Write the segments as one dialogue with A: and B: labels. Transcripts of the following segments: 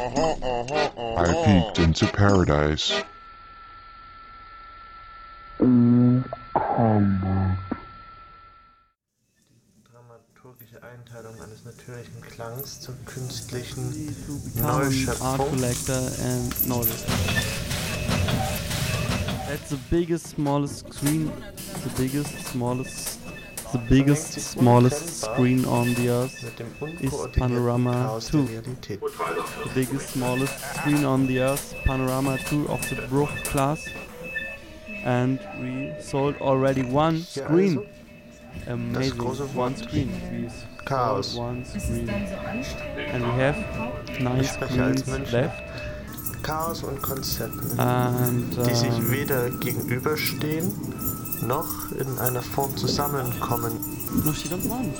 A: I peeked into paradise.
B: Dramaturgische Einteilung eines natürlichen Klangs zur künstlichen
C: Become an art
B: Neuschöpfung.
C: collector and notice. That's the biggest, smallest screen. The biggest, smallest screen on the earth
B: Mit dem
C: is
B: unkoordinierten
C: Panorama
B: Chaos
C: 2.
B: der Realität.
C: The biggest, smallest screen on the earth, Panorama 2 of the Bruch class. And we sold already one
B: Hier
C: screen.
B: also
C: Amazing.
B: große
C: One
B: Wort.
C: screen. We
B: Chaos.
C: sold one
D: Ist es
C: screen.
D: dann so anstrengend?
C: And we have 9
B: Ich spreche als
C: screens
B: Münchner.
C: left.
B: Chaos und Konzepten,
C: And
B: die sich weder gegenüberstehen noch in einer Form zusammenkommen.
C: no, she don't want.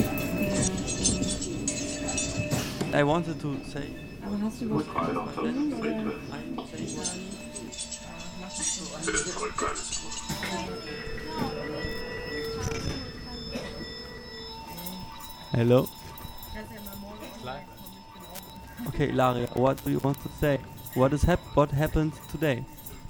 C: I wanted to say.
D: Aber hast du überhaupt Verfügung oder machst du so
C: Hello. Okay, Laria, what do you want to say? What happened today?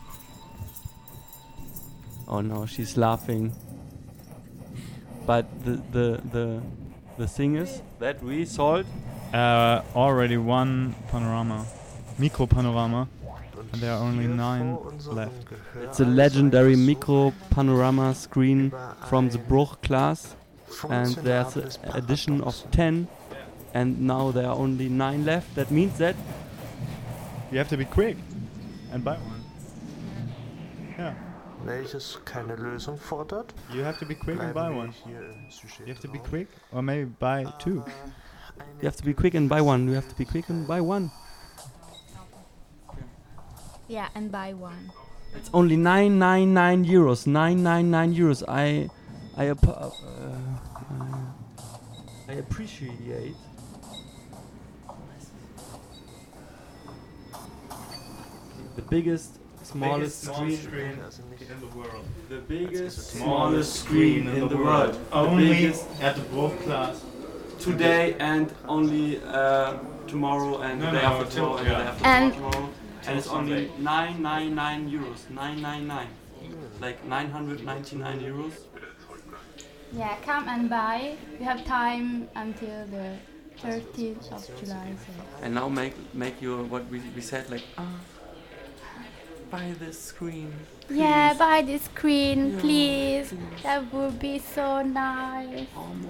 C: Oh no, she's laughing. But the thing is that we sold.
E: Already one panorama, micro panorama, and there are only
B: Hier
E: 9
B: vor unserem
E: left.
B: Gehör
C: It's a legendary
B: also
C: micro panorama screen
B: über
C: from the
B: ein
C: Bruch class, and there's
B: funktionables
C: an addition of
B: Paradox.
C: 10, and now there are only 9 left. That means that
E: You have to be quick and buy one. Yeah,
B: Welches keine Lösung fordert.
E: you have to be quick and buy
B: Bleiben wir
E: one.
B: hier im Sujet
E: You have to be
B: drauf.
E: quick, or maybe buy 2.
C: you have to be quick and buy one. You have to be quick and buy one.
F: Yeah, and buy one.
C: It's only 999 euros. 999 euros. I appreciate. The biggest, smallest screen.
B: Also nicht
E: in the world.
C: The biggest,
E: Smallest screen in the world.
C: The
E: Only
C: biggest
E: at the Bruch class.
C: today and only tomorrow and
E: No,
C: the day
E: no,
C: after
E: till-
C: tomorrow and the day
E: yeah.
C: after
F: And-
C: tomorrow. And it's only 999 euros. 999. Like 999 euros.
F: Yeah, come and buy. You have time until the 30th of July. So.
C: And now make your what we said like buy this screen.
F: Yeah,
C: please.
F: buy this screen,
C: Yeah,
F: please.
C: please.
F: That would be so nice.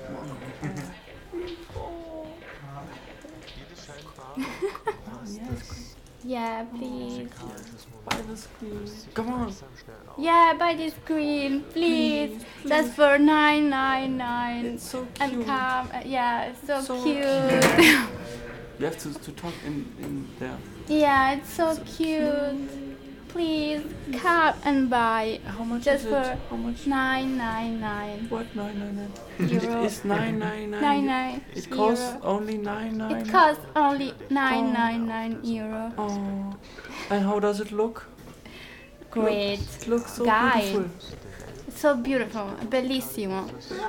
F: Yeah, please.
C: Buy the screen. Come on.
F: Yeah, buy this screen, please. That's for 999.
C: It's so
F: And
C: cute.
F: come, yeah, it's so,
C: So
F: cute.
C: You have to talk in there.
F: Yeah, it's so cute. Please come and buy.
C: How much
F: Just
C: is
F: for
C: it? How much?
F: 999
C: What 999?
F: euro.
C: It's 999.
F: 99
C: It costs
F: euro.
C: only 999.
F: It costs only 999 euro.
C: Oh. And how does it look?
F: Great.
C: It looks so
F: Guy.
C: beautiful.
F: It's so beautiful. È bellissimo.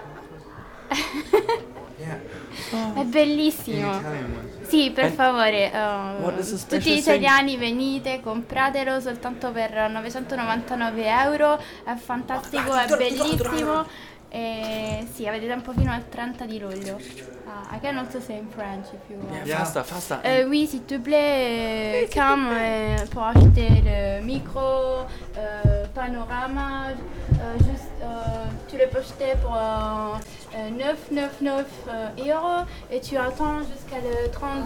F: È bellissimo. Sì, per
C: And
F: favore.
C: what is the
F: Tutti
C: special
F: gli
C: thing?
F: italiani venite, compratelo soltanto per 999 euro. È fantastico, è bellissimo. E sì, avete tempo fino al 30 di luglio. I can also say in French if you want.
C: Yeah, faster, faster.
F: Oui, s'il te plaît, come pour acheter le micro, panorama, tu le peux acheter pour 9,99 euros et tu attends jusqu'à le 30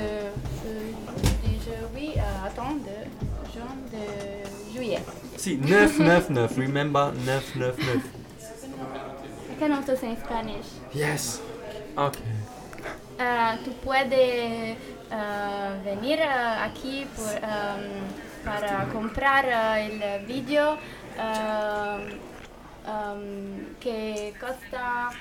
F: de juillet.
C: See, 999. Remember 999.
F: I can also say in Spanish.
C: Yes. Okay.
F: Tú puedes venir aquí para comprar el vídeo que cuesta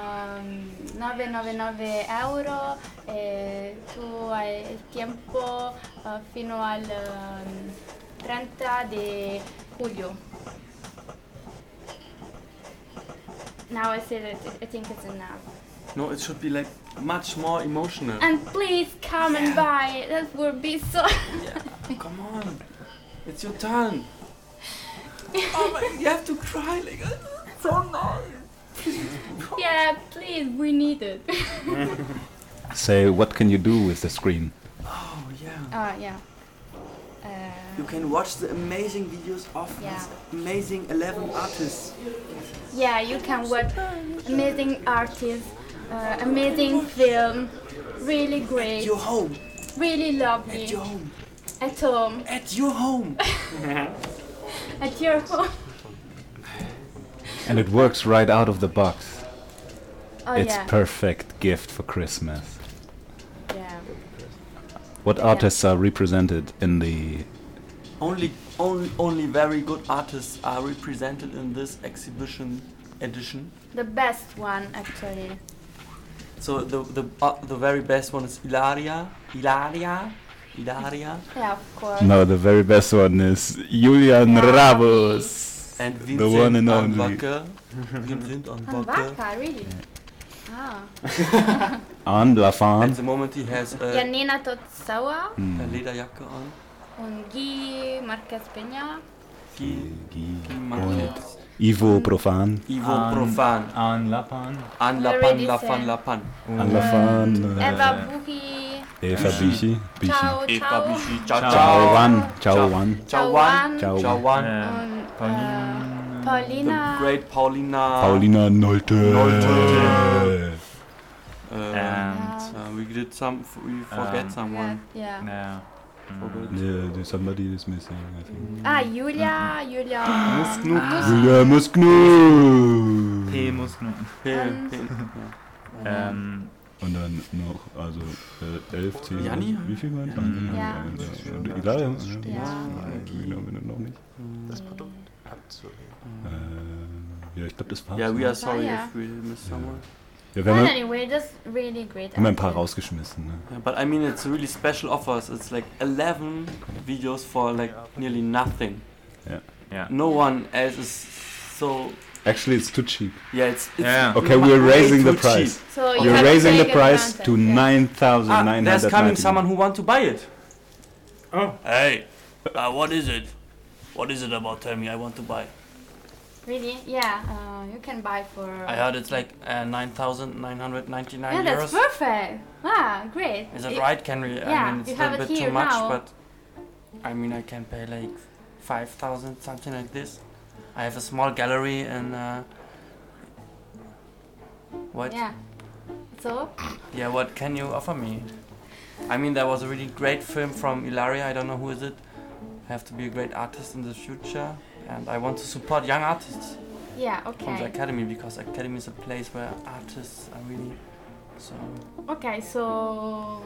F: 999 euro. Tú hay el tiempo fino al 30 de julio. Now I think it's enough.
G: No, it should be like much more emotional.
F: And please come and buy. That would be so.
G: Yeah, come on. It's your turn. Oh my, you have to cry like so nice.
F: Yeah, please, we need it.
H: Say, what can you do with the screen?
G: Oh yeah.
F: Yeah.
G: You can watch the amazing videos of
F: Yeah.
G: these amazing 11 artists.
F: Yeah, you can watch amazing artists, amazing film, really
G: At
F: great,
G: your home.
F: really lovely.
G: At your home.
F: At home.
G: At your home.
F: At your home.
H: And it works right out of the box.
F: Oh
H: It's
F: yeah.
H: perfect gift for Christmas.
F: Yeah.
H: What artists are represented in the...
G: Only very good artists are represented in this exhibition edition.
F: The best one actually.
G: So the very best one is Ilaria.
F: Yeah, of course.
H: No, the very best one is Julian
F: Yeah.
H: Rabus.
G: And
H: The
G: Vincent
H: one and only.
G: Anwacke. Vincent Anwacke.
F: Anwacke, really? Ah.
H: An La
G: At
H: Fan.
G: the moment he has
F: Janina Totsauer
G: a Lederjacke on.
F: und Guy Marquez Peña.
G: Guy Marquez.
H: Ivo Profan.
G: Ivo Profan.
E: An Lapan.
G: An
F: Already
G: Lapan,
F: said.
G: Lapan, Lapan.
H: An La Fan.
F: Eva Buchi.
H: Eva Bichi.
F: Ciao,
G: Eva
F: ciao.
G: Bichi. Ciao,
H: Ciao
G: ciao.
H: Wan. Ciao Wan.
G: Ciao Wan.
H: Ciao
G: Ciao Wan.
F: Und
G: The
F: Paulina.
G: great Paulina.
H: Paulina Nolte.
E: And
G: We did we forget someone.
F: Yeah.
E: yeah.
H: Yeah, somebody is missing, I think.
F: Ah, Julia. Julia.
H: Julia Musknu.
E: P muss nun.
H: Und dann noch, also 11, 10.
G: Janni?
H: Wie viel waren es?
F: Ja.
H: Ilaria?
F: Ja.
H: Genau, wenn du noch nicht.
B: Das Produkt abzuheben.
H: Ja, ich glaube, das war's.
G: Yeah, we are sorry
F: yeah.
G: if we missed someone.
H: Ja, wir
F: But
H: haben,
F: anyway, that's really great.
H: haben ein paar
F: idea.
H: rausgeschmissen. Ne?
G: Yeah, but I mean, it's really special offers. It's like 11 videos for like nearly nothing.
E: Yeah.
G: No one else is so.
H: Actually, it's too cheap.
G: Yeah, it's
E: Yeah.
H: Okay, we're
G: way
H: raising the
G: too
H: price.
G: cheap.
F: So you
H: You're
F: have to
H: raising the
F: take
H: price to
F: advantage, yeah.
H: 9,990.
G: There's coming someone who want to buy it.
E: Oh.
G: Hey, what is it? What is it about? Tell me, I want to buy.
F: Really? Yeah. You can buy for.
G: I heard it's like 9,999
F: Yeah, that's
G: euros.
F: perfect. Ah, great.
G: Is that right? Can we?
F: Yeah,
G: I mean, it's
F: you
G: a
F: have
G: little
F: it
G: bit too
F: here
G: much,
F: now.
G: but I mean, I can pay like 5,000, something like this. I have a small gallery and what?
F: Yeah. So.
G: Yeah, what can you offer me? I mean, there was a really great film from Ilaria. I don't know who is it. I have to be a great artist in the future, and I want to support young artists
F: Yeah.
G: from the
F: Okay.
G: academy, because academy is a place where artists are really so.
F: Okay. So.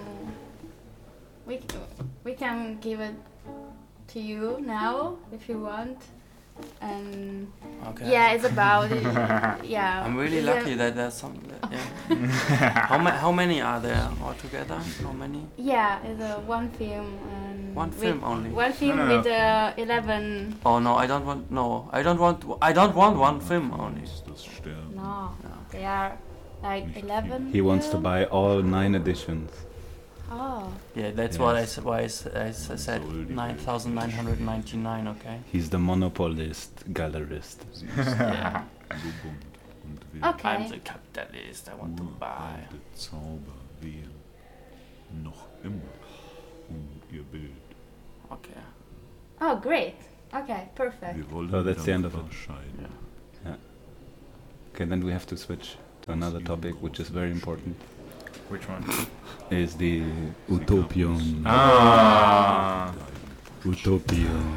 F: We can give it to you now if you want. And
G: Okay.
F: yeah, it's about yeah.
G: I'm really
F: It's a-
G: lucky that there's some. Yeah. How many are there altogether? How many?
F: Yeah, it's a one film. And
G: One film only?
F: One film
E: No, no,
F: with 11.
G: Oh no, I don't want. No, I don't want one film only.
F: No, they are like 11.
H: He wants to
F: film.
H: buy all 9 editions.
F: Oh,
G: Yeah, that's what I said. Why I said 9,999. Okay.
H: He's the monopolist, gallerist.
G: Yeah.
F: okay.
G: I'm the capitalist. I want to buy.
A: Zauber wehren noch immer ihr Bild.
G: Okay.
F: Oh, great. Okay, perfect.
A: Wir wollen
H: So that's the end of it.
A: Scheiden.
H: Okay, then we have to switch to another topic, which is very important.
E: Which one?
H: Is the Utopion.
E: Ah.
H: Utopion.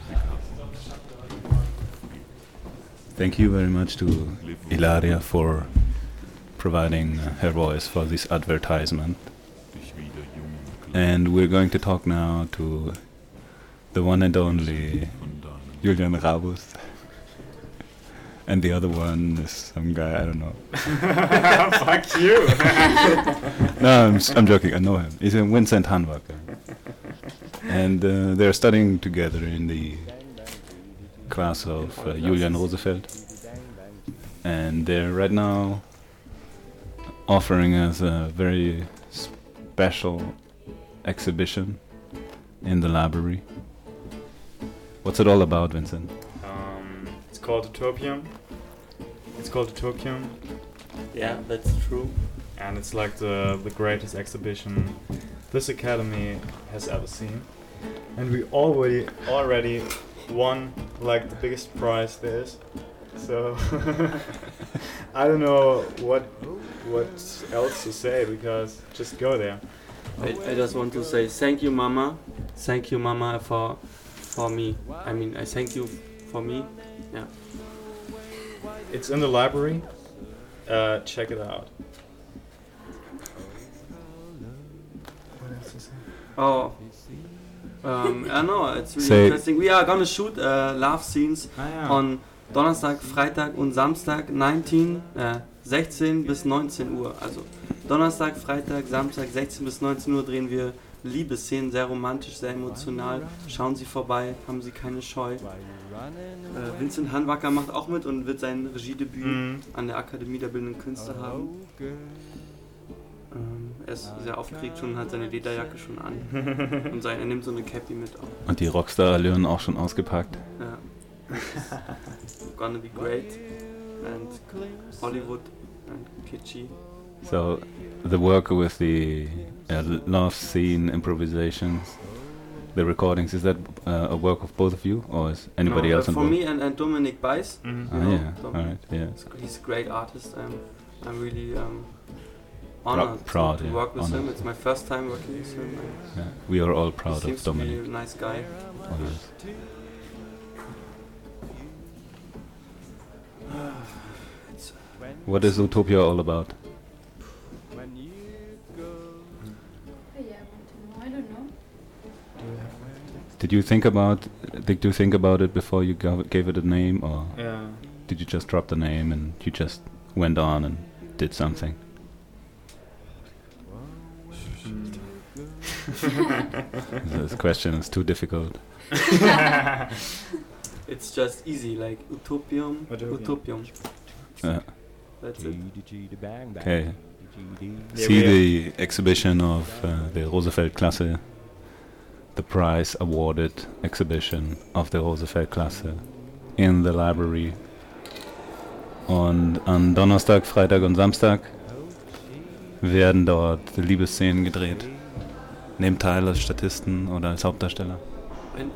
H: Thank you very much to Ilaria for providing her voice for this advertisement.
A: Dich wieder jung
H: And we're going to talk now to the one and only
A: von deinem
H: Julian Rabus. And the other one is some guy, I don't know.
E: Fuck you.
H: No, I'm joking, I know him. He's a Vincent Anwacke. And they're studying together in the class of Julian Rosefeld. And they're right now offering us a very special exhibition in the library. What's it all about, Vincent?
E: It's called Utopium.
G: Yeah, that's true.
E: And it's like the greatest exhibition this academy has ever seen. And we already won like the biggest prize there is. So I don't know what else to say, because just go there.
G: I just want to say thank you, Mama. Thank you, Mama, for me. I mean, I thank you for me. Yeah.
E: It's in the library. Check it out. What else to say?
G: Oh. I know, it's really
H: Say-
G: interesting. We are gonna shoot love scenes on Donnerstag, Freitag und Samstag 16 bis 19 Uhr. Also Donnerstag, Freitag, Samstag 16 bis 19 Uhr drehen wir Liebesszenen, sehr romantisch, sehr emotional. Schauen Sie vorbei, haben Sie keine Scheu. Vincent Hanwacker macht auch mit und wird sein Regiedebüt an der Akademie der Bildenden Künste haben. Er ist sehr aufgeregt schon und hat seine Lederjacke schon an. Und er nimmt so eine Cappy mit auch.
H: Und die Rockstar-Allüren auch schon ausgepackt.
G: Ja. Gonna be great. And Hollywood and kitschy.
H: So, the work with the love scene improvisations, the recordings, is that a work of both of you, or is anybody else
G: For
H: involved?
G: me and Dominic Bice.
H: Ah, yeah, alright, yeah.
G: He's a great artist. I'm really honored
H: proud,
G: to
H: yeah,
G: work with
H: honored.
G: him. It's my first time working with him.
H: Yeah, we are all
G: He
H: proud of
G: seems to be
H: Dominic.
G: a nice guy.
H: Oh, yes. What is Utopia all about?
F: I don't know.
H: Did you think about it before you gave it a name, or
E: Yeah.
H: did you just drop the name and you just went on and did something? This question is too difficult.
G: It's just easy, like Utopium.
E: Utopium.
G: That's it.
H: Okay.
E: Yeah,
H: See
E: we
H: the exhibition of the Rosefeld-Klasse, the prize awarded exhibition of the Rosefeld-Klasse in the library. Und an Donnerstag, Freitag und Samstag werden dort Liebesszenen gedreht. Nehmt teil als Statisten oder als Hauptdarsteller.
G: And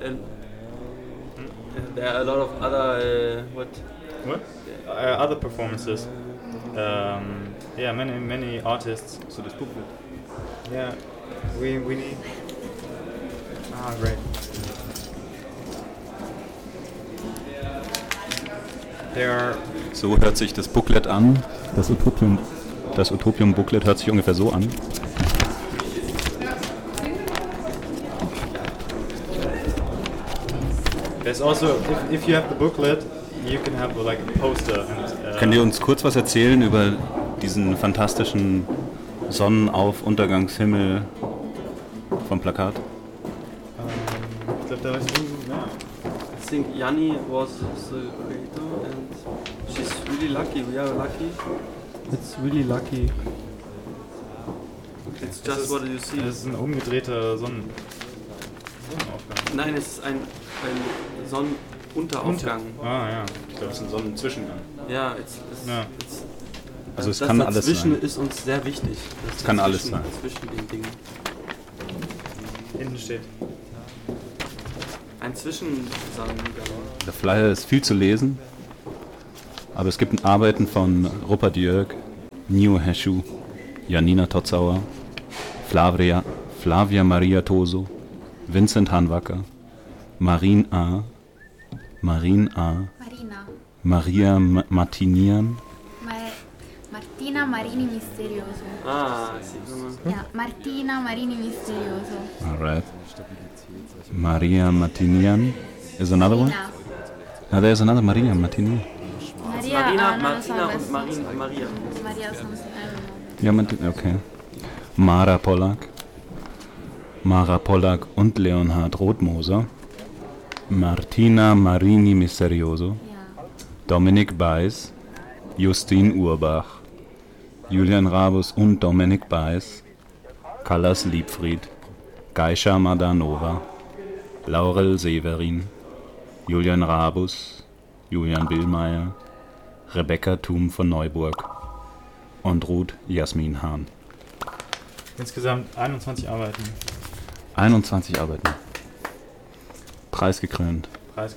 G: there are a lot of other
E: What? Other performances. Yeah, many artists.
H: So das Publikum.
E: Yeah, we need. Ah, great. There are.
H: So hört sich das Booklet an. Das Utopium-Booklet hört sich ungefähr so an.
E: There's also, if you have the booklet, you can have like a poster. And,
H: Könnt ihr uns kurz was erzählen über diesen fantastischen Sonnenauf-Untergangshimmel vom Plakat?
E: I
G: think Yanni was the creator and she's really lucky. We are lucky.
C: It's really lucky.
G: It's just what you see.
E: Das ist ein umgedrehter Sonnenaufgang.
G: Nein, es ist ein Sonnenuntergaufgang.
E: Ah ja.
H: Ich glaube, es ist ein Sonnenzwischengang.
G: Ja,
E: Ja.
H: Also es
G: das
H: kann alles
G: dazwischen
H: sein.
G: ist uns sehr wichtig.
H: Es kann alles sein.
G: Zwischen den Dingen.
E: Hinten steht.
G: Ein Zwischensonnengang.
H: Der Flyer ist viel zu lesen, aber es gibt Arbeiten von Rupert Jörg, Nio Heschu, Janina Totzauer, Flavia Maria Toso, Vincent Hanwacker, Marin A.,
F: Marina.
H: Maria Martinian,
F: Martina Marini Misterioso.
G: Ah, I see.
F: Yeah, Martina Marini Misterioso.
H: alright. Maria Martinian is another one?
F: Marina.
H: Now there's another Maria Martinian.
F: Maria,
G: Marina,
F: non lo so
G: Martina
F: adesso.
G: und Maria.
F: Maria something, I don't know.
H: Ja, okay. Mara Pollack und Leonhard Rothmoser. Martina Marini Misterioso.
F: Yeah.
H: Dominic Bice, Justin Urbach, Julian Rabus und Dominik Baes, Callas Liebfried, Geisha Madanova, Laurel Severin, Julian Rabus, Julian Billmeier, Rebecca Thum von Neuburg und Ruth Jasmin Hahn.
E: Insgesamt 21 Arbeiten.
H: 21 Arbeiten. Preisgekrönt.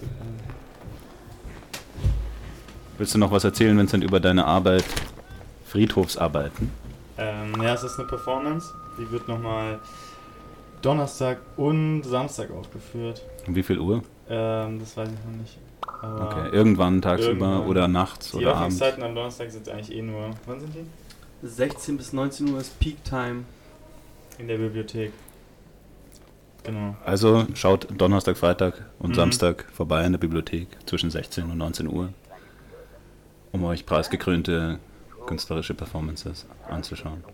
H: Willst du noch was erzählen, Vincent, über deine Arbeit, Friedhofsarbeiten?
E: Ja, es ist eine Performance. Die wird nochmal Donnerstag und Samstag aufgeführt.
H: Um wie viel Uhr?
E: Das weiß ich noch nicht. Aber
H: Okay, irgendwann tagsüber oder nachts oder abends?
E: Die Öffnungszeiten am Donnerstag sind eigentlich nur... Wann sind die?
G: 16 bis 19 Uhr ist Peak Time.
E: In der Bibliothek. Genau.
H: Also schaut Donnerstag, Freitag und Samstag vorbei in der Bibliothek zwischen 16 und 19 Uhr, um euch preisgekrönte künstlerische Performances anzuschauen.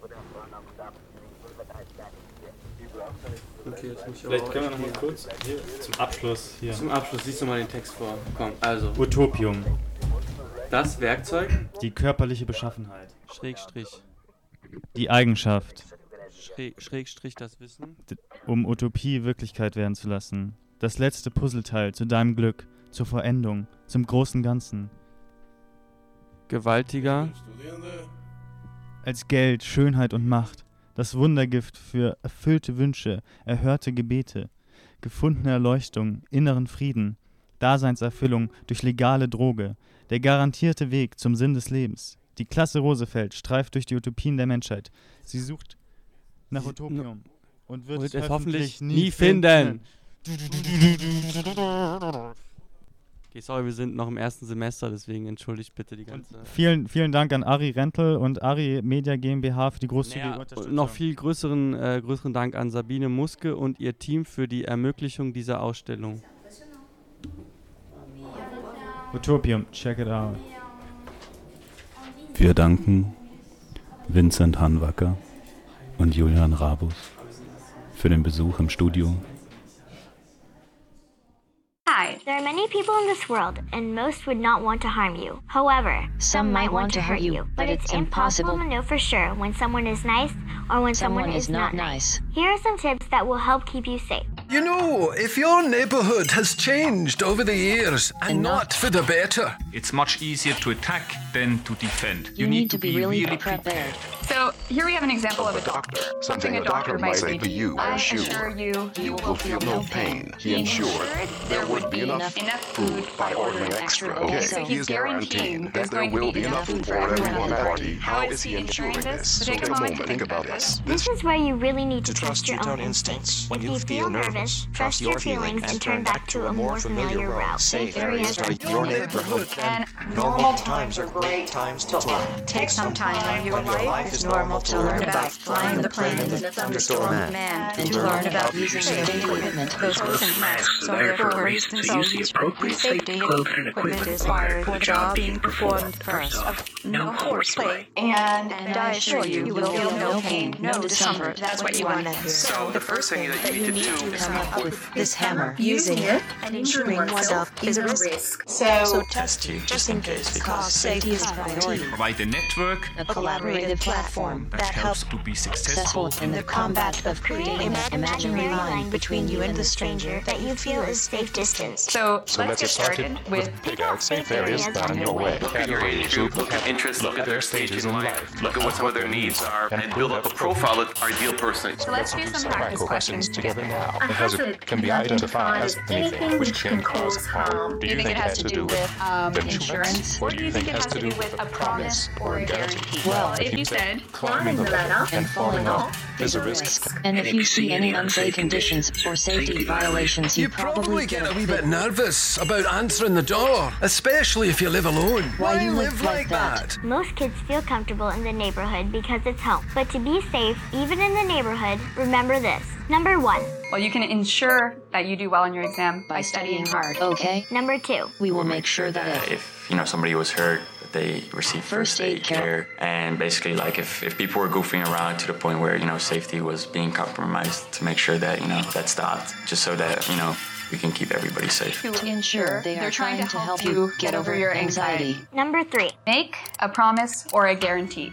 G: Okay, jetzt muss ich
E: Vielleicht können wir noch mal kurz hier zum Abschluss hier.
G: Zum Abschluss liest du mal den Text vor. Komm, also.
E: Utopium.
G: Das Werkzeug.
E: Die körperliche Beschaffenheit.
C: Schrägstrich.
E: Die Eigenschaft,
C: Schrägstrich das Wissen.
E: um Utopie Wirklichkeit werden zu lassen. Das letzte Puzzleteil zu deinem Glück, zur Vollendung, zum großen Ganzen.
C: Gewaltiger.
E: Als Geld, Schönheit und Macht. Das Wundergift für erfüllte Wünsche, erhörte Gebete, gefundene Erleuchtung, inneren Frieden, Daseinserfüllung durch legale Droge, der garantierte Weg zum Sinn des Lebens. Die Klasse Roosevelt streift durch die Utopien der Menschheit. Sie sucht nach Utopium und wird es hoffentlich nie finden.
C: Okay, sorry, wir sind noch im ersten Semester, deswegen entschuldigt bitte die ganze...
E: Vielen Dank an Ari Rentel und Ari Media GmbH für die großzügige Unterstützung.
C: Noch viel größeren Dank an Sabine Muske und ihr Team für die Ermöglichung dieser Ausstellung.
E: Utopium, check it out.
H: Wir danken Vincent Hanwacker und Julian Rabus für den Besuch im Studio.
I: Hi. There are many people in this world, and most would not want to harm you. However, some might want to hurt you, but it's impossible to know for sure when someone is nice or when someone is not nice. Here are some tips that will help keep you safe.
J: You know, if your neighborhood has changed over the years and not for the better,
K: it's much easier to attack than to defend.
L: You need to be really prepared.
M: So here we have an example of a doctor. Something a doctor might say to you. I assure you, you will feel no pain. He ensured there would be enough food by ordering extra. Okay, so he's guaranteeing that there will be enough food for everyone at the party. How is he ensuring this? So take a moment, think about this.
I: This is where you really need to
L: trust your own instincts.
I: When you feel nervous, trust your feelings and turn back to a more familiar route.
L: Safe areas like your neighborhood.
M: And normal times are great times to learn. Take some time in your life is normal to learn about flying the plane in the thunderstorm man and to learn about using safety equipment. Those wasn't masks, so therefore raise themselves use the appropriate safety equipment is required for the job being performed first. No horseplay. And I assure you, you will feel no pain, no discomfort. That's what you want to hear.
L: So the first thing that you need to do is come up with this hammer. Using it and insuring oneself is a risk. So test you just in case, because safety is a priority.
K: Provide a network,
L: A collaborative platform that helps
K: to be successful
L: in the combat of creating an imaginary line between you and the stranger
I: that you feel is safe distance.
M: So let's get started with
I: pick out safe areas that are in your way.
K: Look at your age group, look at interests, look at their stages in life, look at what their needs are, and build up a profile of ideal person.
M: So let's do some practice questions together now.
N: A hazard can be identified as anything which can cause harm.
M: Do you think it has to do with insurance? Or do you think it has to do with a promise or a guarantee?
L: Well,
M: if you said
N: climbing the ladder and falling off is a risk.
L: And if you see any unsafe conditions or safety violations,
J: you probably get a wee bit nervous about answering the door, especially if you live alone. Why you live like that?
I: Most kids feel comfortable in the neighborhood because it's home. But to be safe, even in the neighborhood, remember this. Number 1.
M: Well, you can ensure that you do well on your exam by studying hard.
L: Okay.
I: Number 2.
L: We will make sure that
O: if somebody was hurt, they receive first aid care. And basically, like if people were goofing around to the point where safety was being compromised, to make sure that that stopped, just so that we can keep everybody safe.
M: To ensure they are trying to help you get over your anxiety.
I: Number 3.
P: Make a promise or a guarantee.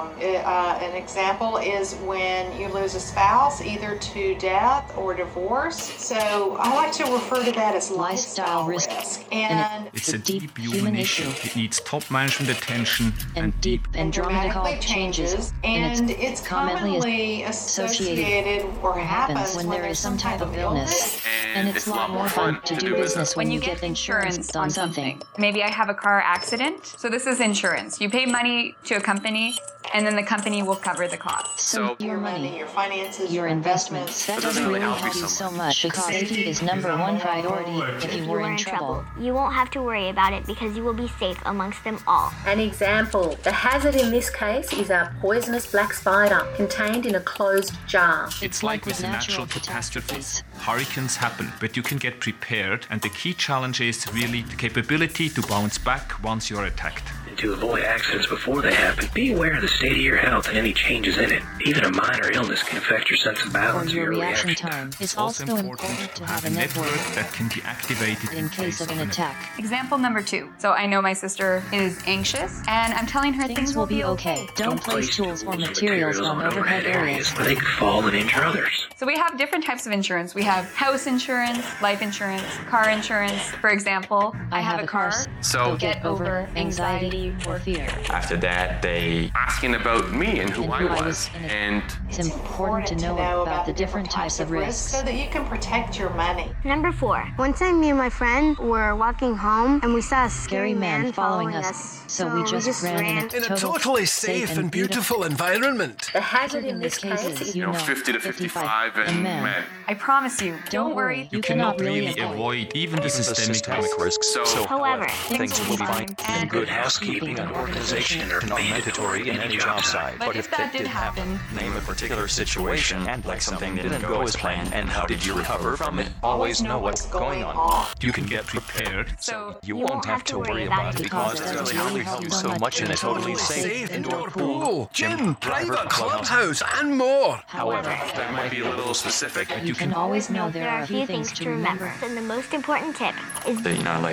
Q: An example is when you lose a spouse, either to death or divorce. So I like to refer to that as lifestyle risk. And
R: it's a deep human issue. It needs top management attention and deep
M: and dramatic changes.
Q: And it's commonly associated or happens
M: when there is some type of illness. And it's a lot more fun to do business when you get insurance on something.
P: Maybe I have a car accident. So this is insurance. You pay money to a company, and then the company will cover the cost.
M: So your money,
Q: your finances,
M: your investments, that doesn't really help you so much because safety is number one priority if you were in trouble.
I: You won't have to worry about it because you will be safe amongst them all.
S: An example, the hazard in this case is a poisonous black spider contained in a closed jar.
R: It's like with natural catastrophes. Hurricanes happen, but you can get prepared, and the key challenge is really the capability to bounce back once you're attacked.
T: To avoid accidents before they happen, be aware of the state of your health and any changes in it. Even a minor illness can affect your sense of balance or your reaction time.
M: It's also important to have a network
R: that can be activated
M: in case of an attack.
P: Example number 2. So I know my sister is anxious, and I'm telling her things will be okay.
M: Don't place tools or materials on overhead areas
T: where they can fall and injure others.
P: So we have different types of insurance. We have house insurance, life insurance, car insurance. For example, I have a car,
O: so
P: get over anxiety or fear.
O: After that, they asking about me and who I was. And
M: it's important to know about the different types of risks
Q: so that you can protect your money.
I: Number 4. One time me and my friend were walking home and we saw a scary man following us.
M: So we just ran
J: in a totally safe and beautiful environment.
S: The hazard in this case is
O: 50 to 55 and men.
P: I promise you, don't worry.
R: You cannot really avoid even the systemic risks.
I: However,
T: things will be fine. And good housekeeping and organization are mandatory in any job site.
P: But if that did happen,
K: name a particular situation and like something didn't go as planned, and how did you recover from it? Always know what's going on.
R: You can get prepared,
P: so
T: you won't have to worry about it because it's going to help you so much in a totally safe indoor pool,
J: gym, private clubhouse, and more.
K: However, that might be a little specific.
M: You can always know there are a few things to remember.
I: And the most important tip is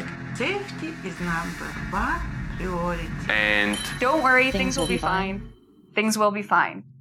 D: safety is number 1 priority.
O: And
P: don't worry, things will be fine. Things will be fine.